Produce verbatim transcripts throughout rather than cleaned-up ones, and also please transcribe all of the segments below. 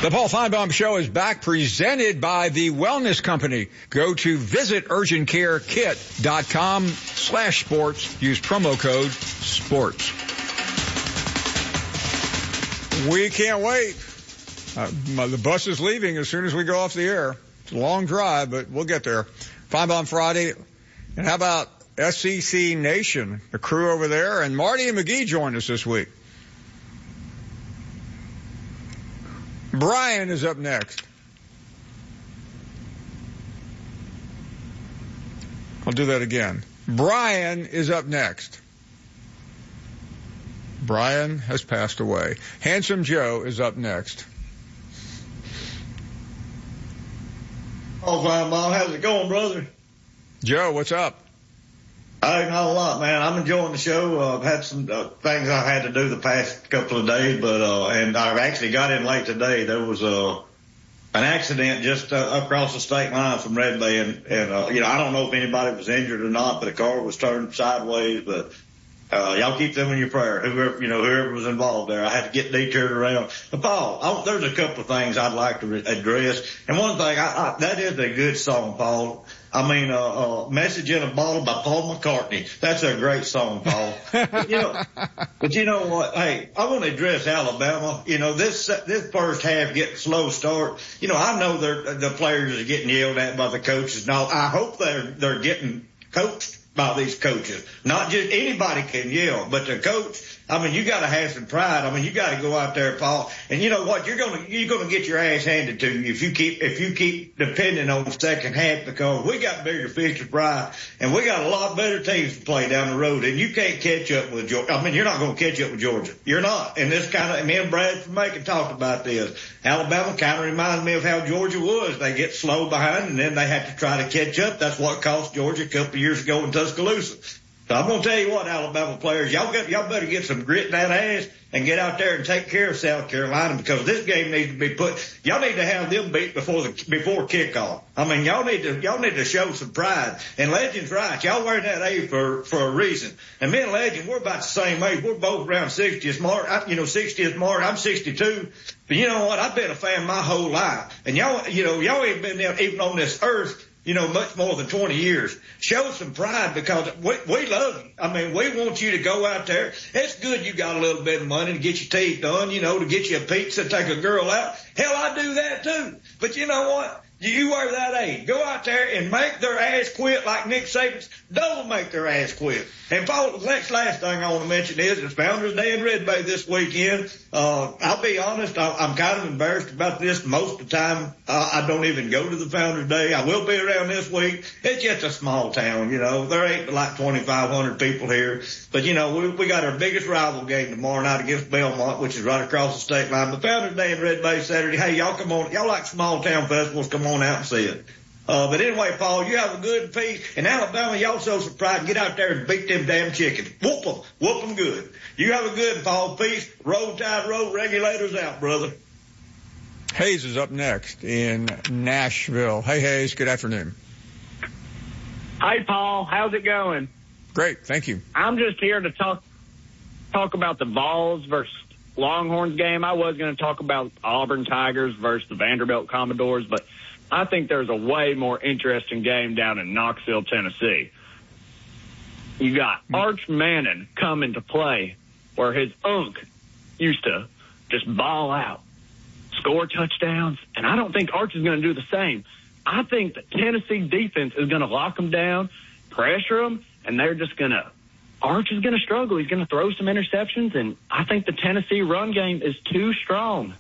The Paul Feinbaum Show is back, presented by the Wellness Company. Go to visit urgent care kit dot com slash sports. Use promo code SPORTS. We can't wait. Uh, the bus is leaving as soon as we go off the air. It's a long drive, but we'll get there. Feinbaum Friday. And how about S E C Nation, the crew over there? And Marty and McGee joined us this week. Brian is up next. I'll do that again. Brian is up next. Brian has passed away. Handsome Joe is up next. Oh, fine, Bob. How's it going, brother? Joe, what's up? Hey, not a lot, man. I'm enjoying the show. Uh, I've had some uh, things I've had to do the past couple of days, but uh, and I actually got in late today. There was uh, an accident just uh, across the state line from Red Bay, and, and uh, you know, I don't know if anybody was injured or not, but a car was turned sideways. But uh, y'all keep them in your prayer. Whoever you know, whoever was involved there, I had to get detoured around. But Paul, I, there's a couple of things I'd like to re- address, and one thing I, I, that is a good song, Paul. I mean, uh, uh, Message in a Bottle by Paul McCartney. That's a great song, Paul. but, you know, but you know what? Hey, I want to address Alabama. You know, this, this first half getting slow start. You know, I know they're, the players are getting yelled at by the coaches. Now, I hope they're, they're getting coached by these coaches. Not just anybody can yell, but the coach, I mean, you got to have some pride. I mean, you got to go out there, Paul. And you know what? You're going to, you're going to get your ass handed to you if you keep, if you keep depending on the second half, because we got bigger fish to fry and we got a lot better teams to play down the road, and you can't catch up with Georgia. I mean, you're not going to catch up with Georgia. You're not. And this kind of, me and Brad from Macon talked about this. Alabama kind of reminds me of how Georgia was. They get slow behind and then they have to try to catch up. That's what cost Georgia a couple of years ago in Tuscaloosa. So I'm going to tell you what, Alabama players, y'all got, y'all better get some grit in that ass and get out there and take care of South Carolina, because this game needs to be put, y'all need to have them beat before the, before kickoff. I mean, y'all need to, y'all need to show some pride. And Legend's right. Y'all wearing that A for, for a reason. And me and Legend, we're about the same age. We're both around sixtieth mark. I, you know, sixtieth mark. I'm sixty-two. But you know what? I've been a fan my whole life. And y'all, you know, y'all ain't been there even on this earth, you know, much more than twenty years. Show some pride, because we, we love you. I mean, we want you to go out there. It's good you got a little bit of money to get your teeth done, you know, to get you a pizza, take a girl out. Hell, I do that too. But you know what? You wear that age. Go out there and make their ass quit like Nick Saban's. Don't make their ass quit. And Paul, the next last thing I want to mention is it's Founders Day in Red Bay this weekend. Uh, I'll be honest, I, I'm kind of embarrassed about this. Most of the time, uh, I don't even go to the Founders Day. I will be around this week. It's just a small town, you know. There ain't like twenty-five hundred people here. But, you know, we, we got our biggest rival game tomorrow night against Belmont, which is right across the state line. But Founders Day in Red Bay Saturday. Hey, y'all come on. Y'all like small town festivals, come on out and see it. Uh, but anyway, Paul, you have a good piece. In Alabama, y'all show some pride and get out there and beat them damn chickens. Whoop them. Whoop them good. You have a good, Paul. Peace. Roll Tide, roll regulators out, brother. Hayes is up next in Nashville. Hey, Hayes. Good afternoon. Hi, Paul. How's it going? Great. Thank you. I'm just here to talk, talk about the Vols versus Longhorns game. I was going to talk about Auburn Tigers versus the Vanderbilt Commodores, but I think there's a way more interesting game down in Knoxville, Tennessee. You got Arch Manning coming to play where his unk used to just ball out, score touchdowns, and I don't think Arch is going to do the same. I think the Tennessee defense is going to lock them down, pressure them, and they're just going to – Arch is going to struggle. He's going to throw some interceptions, and I think the Tennessee run game is too strong.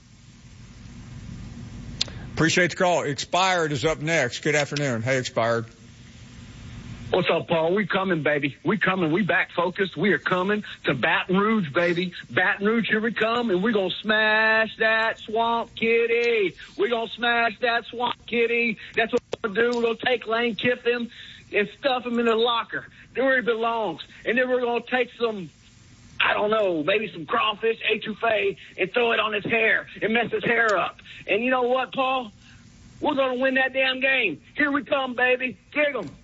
Appreciate the call. Expired is up next. Good afternoon. Hey, Expired. What's up, Paul? We coming, baby. We coming. We back focused. We are coming to Baton Rouge, baby. Baton Rouge, here we come, and we're going to smash that swamp kitty. We're going to smash that swamp kitty. That's what we're going to do. We're going to take Lane Kiffin and stuff him in the locker where he belongs. And then we're going to take some, I don't know, maybe some crawfish etouffee and throw it on his hair and mess his hair up. And you know what, Paul? We're going to win that damn game. Here we come, baby. Kick 'em.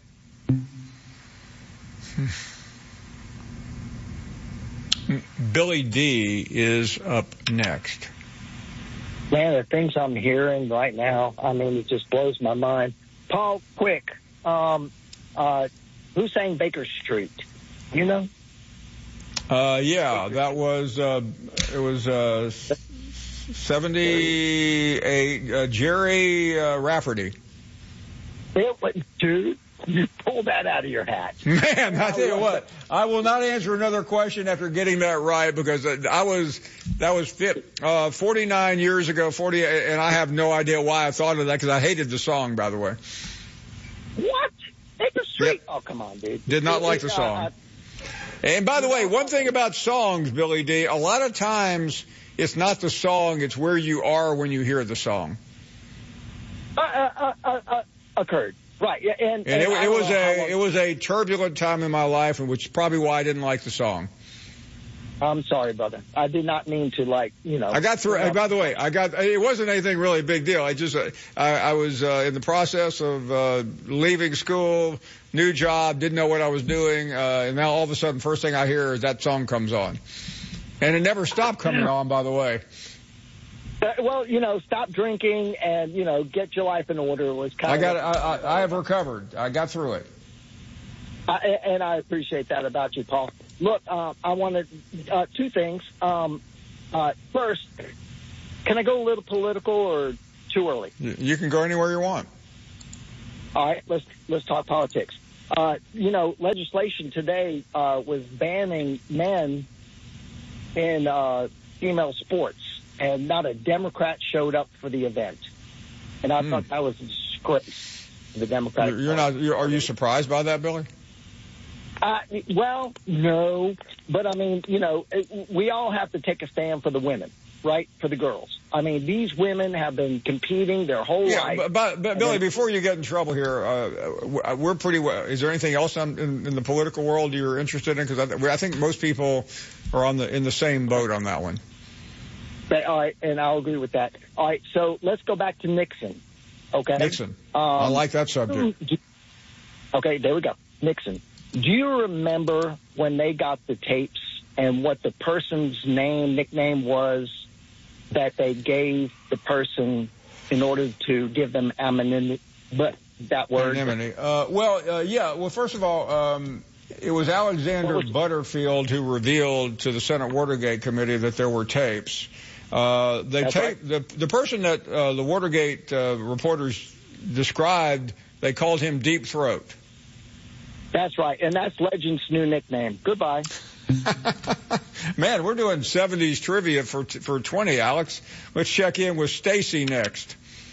Billy D is up next. Man, the things I'm hearing right now, I mean, it just blows my mind. Paul, quick, um, uh, who sang Baker Street? You know? Uh, yeah, that was, uh, it was, uh, seventy-eight, uh, Jerry, uh, Rafferty. It was, dude, you pulled that out of your hat. Man, I tell you what, I will not answer another question after getting that right, because I was, that was fit, uh, forty-nine years ago, forty, and I have no idea why I thought of that, because I hated the song, by the way. What? Baker Street? Yep. Oh, come on, dude. Did not like the song. Uh, and by the way, one thing about songs, Billy D, a lot of times it's not the song, it's where you are when you hear the song. Uh, uh, uh, uh, occurred. Right. And, and, and it, it was a, it was a turbulent time in my life, which is probably why I didn't like the song. I'm sorry, brother. I did not mean to, like, you know. I got through, uh, by the way, I got, it wasn't anything really big deal. I just, uh, I, I was, uh, in the process of, uh, leaving school, new job, didn't know what I was doing, uh, and now all of a sudden, first thing I hear is that song comes on. And it never stopped coming on, by the way. Uh, well, you know, stop drinking and, you know, get your life in order was kind I of. got, I, I, I have recovered. I got through it. I, and I appreciate that about you, Paul. Look, uh, I wanted uh, two things. Um, uh, first, can I go a little political or too early? You can go anywhere you want. All right, let's let's talk politics. Uh, you know, legislation today uh, was banning men in uh, female sports, and not a Democrat showed up for the event. And I mm. thought that was a disgrace to the Democratic Party. You're not. You're, are you surprised by that, Billy? Uh, well, no, but I mean, you know, we all have to take a stand for the women, right? For the girls. I mean, these women have been competing their whole yeah, life. But, but, but Billy, then, before you get in trouble here, uh, we're pretty well. Is there anything else on, in, in the political world you're interested in? Because I, I think most people are on the in the same boat on that one. But, all right, and I'll agree with that. All right, so let's go back to Nixon. Okay. Nixon. Um, I like that subject. Okay, there we go. Nixon. Do you remember when they got the tapes and what the person's name, nickname was that they gave the person in order to give them anonymity? But that word. Anonymity. Uh, well, uh, yeah. Well, first of all, um, it was Alexander was Butterfield who revealed to the Senate Watergate Committee that there were tapes. Uh, they taped right. the the person that uh, the Watergate uh, reporters described. They called him Deep Throat. That's right, and that's Legend's new nickname. Goodbye. Man, we're doing seventies trivia for for twenty, Alex. Let's check in with Stacy next.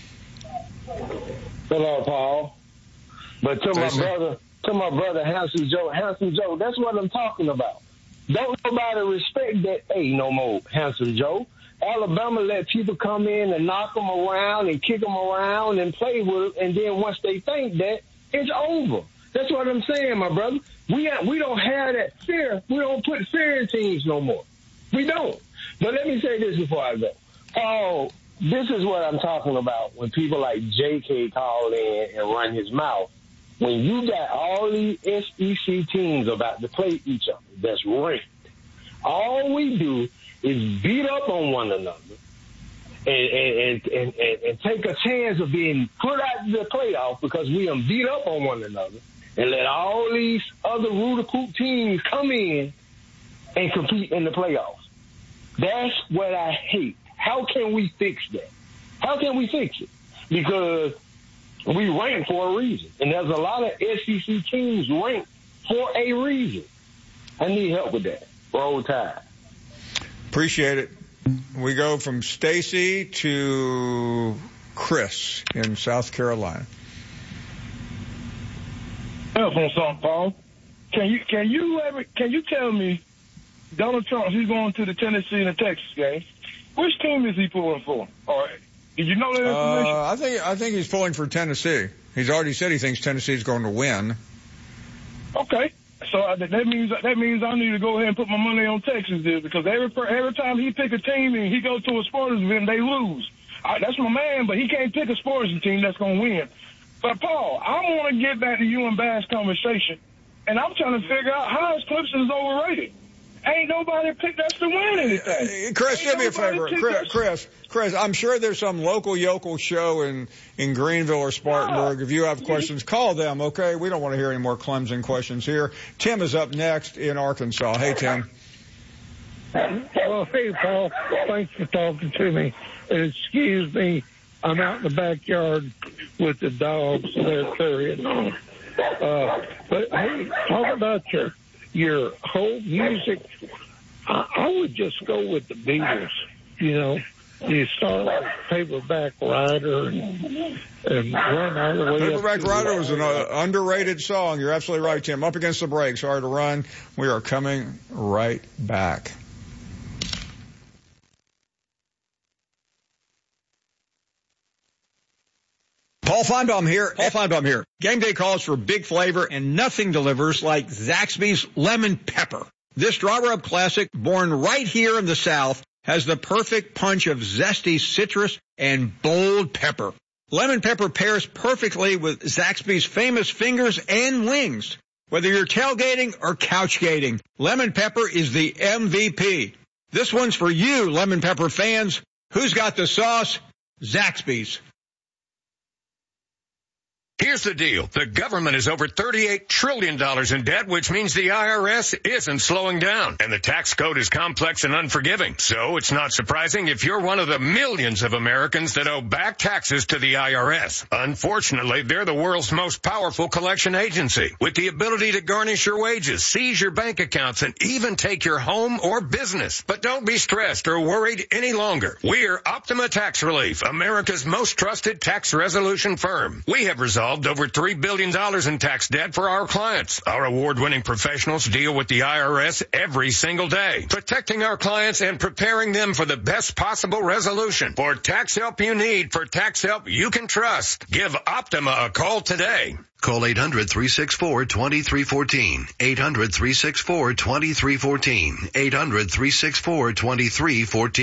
Hello, Paul. But to Stacey. my brother, to my brother, Handsome Joe, Handsome Joe, that's what I'm talking about. Don't nobody respect that A no more, Handsome Joe. Alabama let people come in and knock them around and kick them around and play with them, and then once they think that, it's over. That's what I'm saying, my brother. We have, we don't have that fear. We don't put fear in teams no more. We don't. But let me say this before I go. Paul, this is what I'm talking about when people like J K call in and run his mouth. When you got all these S E C teams about to play each other that's ranked, all we do is beat up on one another and, and, and, and, and take a chance of being put out of the playoff because we done beat up on one another. And let all these other Rudicoop teams come in and compete in the playoffs. That's what I hate. How can we fix that? How can we fix it? Because we rank for a reason. And there's a lot of S E C teams ranked for a reason. I need help with that. Roll Tide. Appreciate it. We go from Stacy to Chris in South Carolina. From Saint Paul. Can you can you ever can you tell me Donald Trump, he's going to the Tennessee and the Texas game. Which team is he pulling for? Or did you know that information? Uh, I think I think he's pulling for Tennessee. He's already said he thinks Tennessee's going to win. Okay, so I, that means that means I need to go ahead and put my money on Texas there because every every time he pick a team and he goes to a sports event, they lose. I, that's my man, but he can't pick a sports team that's going to win. But, Paul, I want to get back to you and Bass conversation, and I'm trying to figure out how is Clemson overrated. ain't nobody picked us to win anything. Chris, Ain't do me a favor. nobody Chris, picked us- Chris, Chris, I'm sure there's some local yokel show in, in Greenville or Spartanburg. If you have questions, call them, okay? We don't want to hear any more Clemson questions here. Tim is up next in Arkansas. Hey, Tim. Oh, hey, Paul. Thanks for talking to me. And excuse me, I'm out in the backyard with the dogs. They're carrying on. Uh, but, hey, talk about your your whole music. I, I would just go with the Beatles, you know. You start like Paperback Rider and, and run all the way Paperback up to Rider the- was an uh, underrated song. You're absolutely right, Tim. Up against the break. Sorry to run. We are coming right back. Paul Feinbaum here. Paul Feinbaum here. Game day calls for big flavor, and nothing delivers like Zaxby's Lemon Pepper. This draw rub classic, born right here in the South, has the perfect punch of zesty citrus and bold pepper. Lemon pepper pairs perfectly with Zaxby's famous fingers and wings. Whether you're tailgating or couchgating, lemon pepper is the M V P. This one's for you, lemon pepper fans. Who's got the sauce? Zaxby's. Here's the deal. The government is over thirty-eight trillion dollars in debt, which means the I R S isn't slowing down. And the tax code is complex and unforgiving. So it's not surprising if you're one of the millions of Americans that owe back taxes to the I R S. Unfortunately, they're the world's most powerful collection agency, with the ability to garnish your wages, seize your bank accounts, and even take your home or business. But don't be stressed or worried any longer. We're Optima Tax Relief, America's most trusted tax resolution firm. We have resolved over three billion dollars in tax debt for our clients. Our award-winning professionals deal with the I R S every single day, protecting our clients and preparing them for the best possible resolution. For tax help you need, for tax help you can trust, give Optima a call today. Call eight hundred, three six four, two three one four. eight hundred, three six four, two three one four. eight hundred, three six four, two three one four.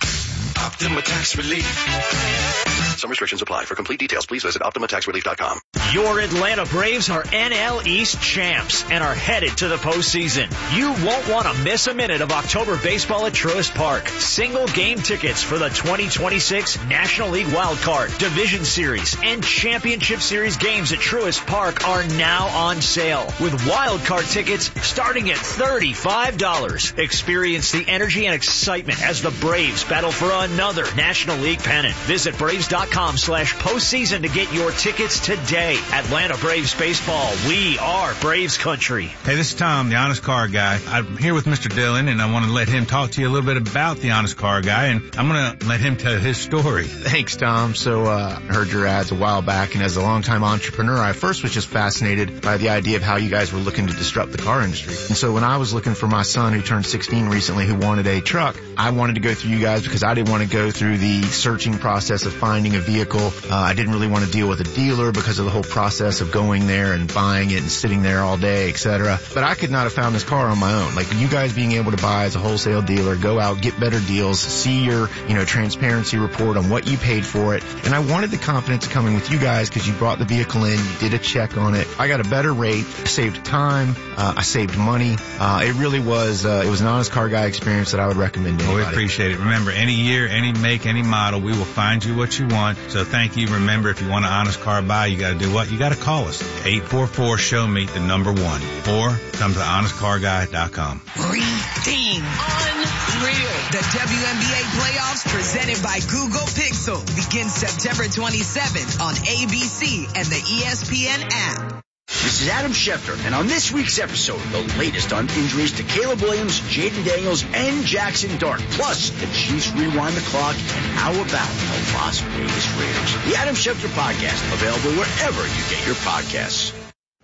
Optima Tax Relief. Some restrictions apply. For complete details, please visit Optima Tax Relief dot com. Your Atlanta Braves are N L East champs and are headed to the postseason. You won't want to miss a minute of October baseball at Truist Park. Single game tickets for the twenty twenty-six National League Wild Card, Division Series, and Championship Series games at Truist Park are now on sale, with Wild Card tickets starting at thirty-five dollars. Experience the energy and excitement as the Braves battle for another National League pennant. Visit Braves dot com slash postseason to get your tickets today. Atlanta Braves baseball. We are Braves country. Hey, this is Tom, the Honest Car Guy. I'm here with Mister Dillon, and I want to let him talk to you a little bit about the Honest Car Guy, and I'm going to let him tell his story. Thanks, Tom. So uh, I heard your ads a while back, and as a longtime entrepreneur, I first was just fascinated by the idea of how you guys were looking to disrupt the car industry. And so when I was looking for my son, who turned sixteen recently, who wanted a truck, I wanted to go through you guys because I didn't want to go through the searching process of finding a vehicle. Uh, I didn't really want to deal with a dealer because of the whole process of going there and buying it and sitting there all day, et cetera. But I could not have found this car on my own. Like you guys being able to buy as a wholesale dealer, go out, get better deals, see your, you know, transparency report on what you paid for it. And I wanted the confidence of coming with you guys because you brought the vehicle in, you did a check on it. I got a better rate, saved time, uh, I saved money. Uh, it really was, uh, it was an Honest Car Guy experience that I would recommend to anybody. Well, we appreciate it. Remember, any year, any make, any model, we will find you what you want. So thank you. Remember, if you want an Honest Car buy, you got to do what? You got to call us. eight four four, show me the number one. Or come to honest car guy dot com. Redeem. Unreal. The W N B A playoffs presented by Google Pixel begins September twenty-seventh on A B C and the E S P N app. This is Adam Schefter, and on this week's episode, the latest on injuries to Caleb Williams, Jaden Daniels, and Jackson Dart. Plus, the Chiefs rewind the clock, and how about the Las Vegas Raiders? The Adam Schefter Podcast, available wherever you get your podcasts.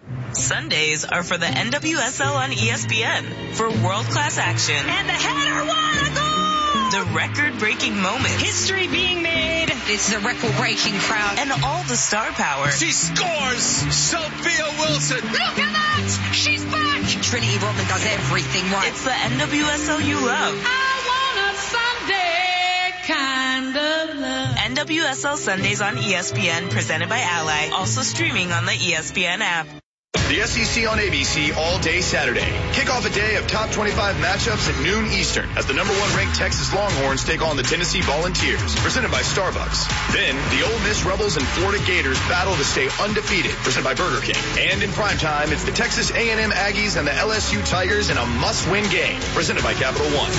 Sundays are for the N W S L on E S P N for world-class action. And the header won a goal! The record-breaking moments. History being made. It's the record-breaking crowd. And all the star power. She scores! Sophia Wilson! Look at that! She's back! Trinity Rodman does everything right. It's the N W S L you love. I want a Sunday kind of love. N W S L Sundays on E S P N, presented by Ally. Also streaming on the E S P N app. The S E C on A B C all day Saturday. Kick off a day of top twenty-five matchups at noon Eastern as the number one ranked Texas Longhorns take on the Tennessee Volunteers, presented by Starbucks. Then, the Ole Miss Rebels and Florida Gators battle to stay undefeated, presented by Burger King. And in primetime, it's the Texas A and M Aggies and the L S U Tigers in a must-win game, presented by Capital One.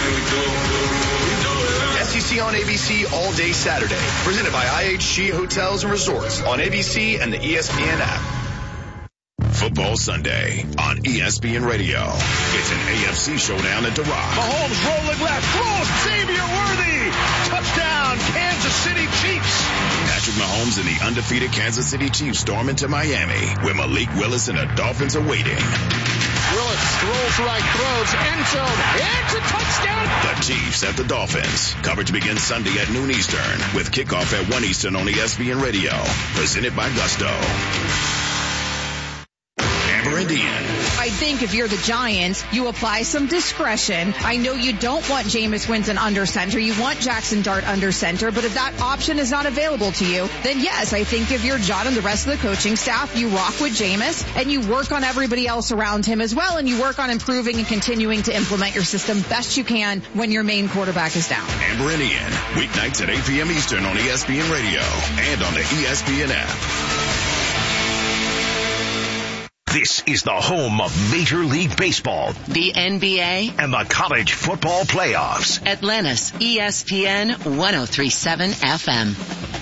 S E C on A B C all day Saturday, presented by I H G Hotels and Resorts on A B C and the E S P N app. Football Sunday on E S P N Radio. It's an A F C showdown at the Rock. Mahomes rolling left, throws, Xavier Worthy, touchdown, Kansas City Chiefs. Patrick Mahomes and the undefeated Kansas City Chiefs storm into Miami, where Malik Willis and the Dolphins are waiting. Willis throws right, throws, end zone, it's a touchdown. The Chiefs at the Dolphins. Coverage begins Sunday at noon Eastern, with kickoff at one Eastern on E S P N Radio. Presented by Gusto. Amber Indian. I think if you're the Giants, you apply some discretion. I know you don't want Jameis Winston under center. You want Jackson Dart under center. But if that option is not available to you, then yes, I think if you're John and the rest of the coaching staff, you rock with Jameis and you work on everybody else around him as well. And you work on improving and continuing to implement your system best you can when your main quarterback is down. Amber Indian. Weeknights at eight p.m. Eastern on E S P N Radio and on the E S P N app. This is the home of Major League Baseball, the N B A, and the college football playoffs. Atlantis, E S P N ten thirty-seven F M.